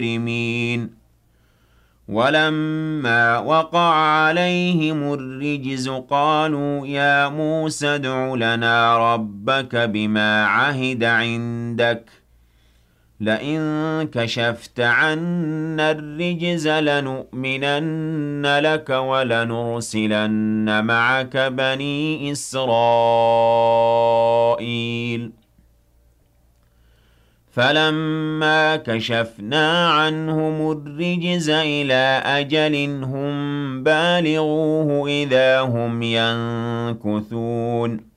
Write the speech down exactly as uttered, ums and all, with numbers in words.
مجرمين ولما وقع عليهم الرجز قالوا يا موسى ادع لنا ربك بما عهد عندك لئن كشفت عنا الرجز لنؤمنن لك ولنرسلن معك بني إسرائيل فلما كشفنا عنهم الرجز إلى أجل هم بالغوه إذا هم ينكثون